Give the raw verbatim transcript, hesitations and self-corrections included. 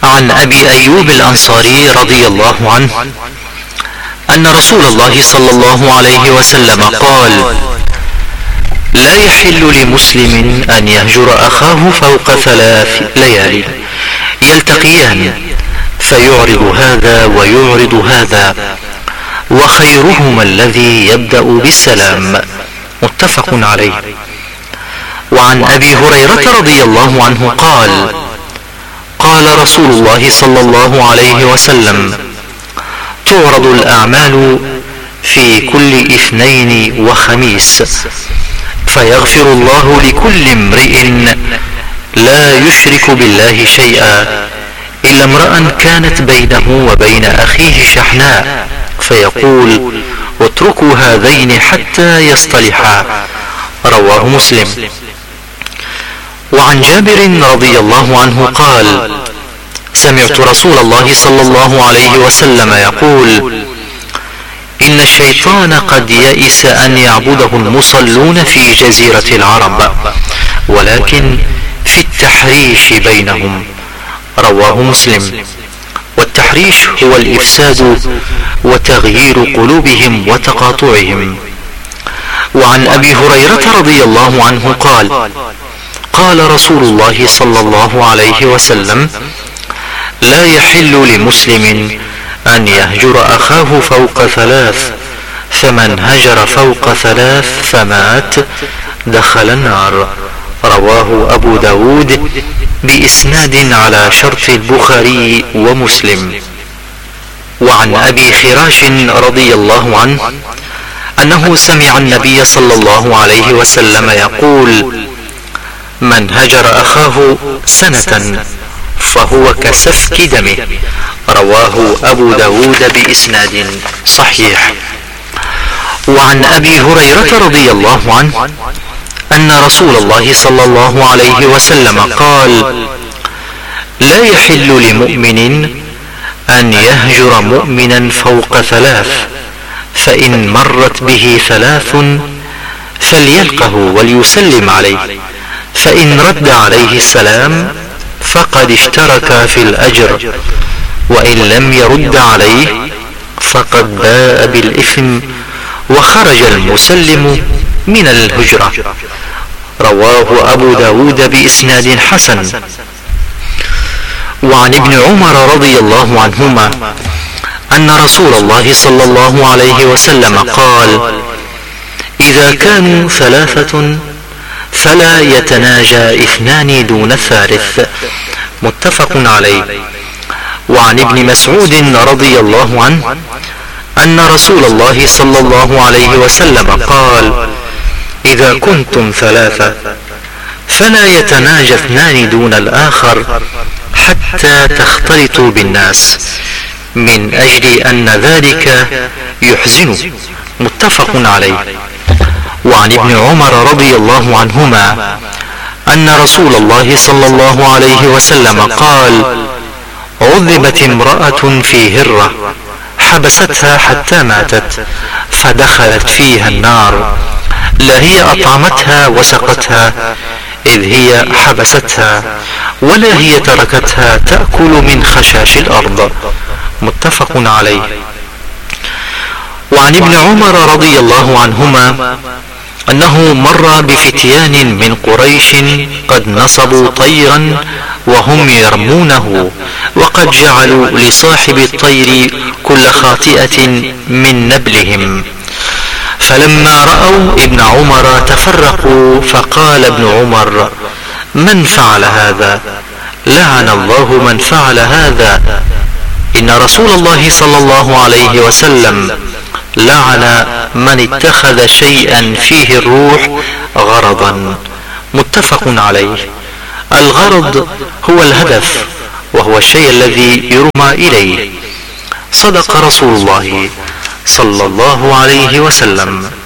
عن ابي ايوب الانصاري رضي الله عنه ان رسول الله صلى الله عليه وسلم قال: لا يحل لمسلم ان يهجر اخاه فوق ثلاث ليال يلتقيان فيعرض هذا ويعرض هذا، وخيرهما الذي يبدأ بالسلام. متفق عليه. وعن ابي هريرة رضي الله عنه قال: قال رسول الله صلى الله عليه وسلم: تعرض الاعمال في كل اثنين وخميس فيغفر الله لكل امرئ لا يشرك بالله شيئا الا امرأ كانت بينه وبين اخيه شحناء فيقول: اتركوا هذين حتى يصطلحا. رواه مسلم. وعن جابر رضي الله عنه قال: سمعت رسول الله صلى الله عليه وسلم يقول: إن الشيطان قد يئس أن يعبده المصلون في جزيرة العرب، ولكن في التحريش بينهم. رواه مسلم. والتحريش هو الإفساد وتغيير قلوبهم وتقاطعهم. وعن أبي هريرة رضي الله عنه قال: قال رسول الله صلى الله عليه وسلم: لا يحل لمسلم أن يهجر أخاه فوق ثلاث، فمن هجر فوق ثلاث فمات دخل النار. رواه أبو داود بإسناد على شرط البخاري ومسلم. وعن أبي خراش رضي الله عنه أنه سمع النبي صلى الله عليه وسلم يقول: من هجر أخاه سنة فهو كسفك دمه. رواه أبو داود بإسناد صحيح. وعن أبي هريرة رضي الله عنه أن رسول الله صلى الله عليه وسلم قال: لا يحل لمؤمن أن يهجر مؤمنا فوق ثلاث، فإن مرت به ثلاث فليلقه وليسلم عليه، فإن رد عليه السلام فقد اشترك في الأجر، وإن لم يرد عليه فقد باء بالإثم وخرج المسلم من الهجرة. رواه أبو داود بإسناد حسن. وعن ابن عمر رضي الله عنهما أن رسول الله صلى الله عليه وسلم قال: إذا كانوا ثلاثة فلا يتناجى اثنان دون الثالث. متفق عليه. وعن ابن مسعود رضي الله عنه أن رسول الله صلى الله عليه وسلم قال: إذا كنتم ثلاثة فلا يتناجى اثنان دون الآخر حتى تختلطوا بالناس، من أجل أن ذلك يحزنه. متفق عليه. وعن ابن عمر رضي الله عنهما أن رسول الله صلى الله عليه وسلم قال: عذبت امرأة في هرة حبستها حتى ماتت فدخلت فيها النار، لا هي أطعمتها وسقتها إذ هي حبستها، ولا هي تركتها تأكل من خشاش الأرض. متفق عليه. وعن ابن عمر رضي الله عنهما أنه مر بفتيان من قريش قد نصبوا طيرا وهم يرمونه، وقد جعلوا لصاحب الطير كل خاطئة من نبلهم، فلما رأوا ابن عمر تفرقوا، فقال ابن عمر: من فعل هذا؟ لعن الله من فعل هذا. إن رسول الله صلى الله عليه وسلم لعن من اتخذ شيئا فيه الروح غرضا. متفق عليه. الغرض هو الهدف، وهو الشيء الذي يرمى إليه. صدق رسول الله صلى الله عليه وسلم.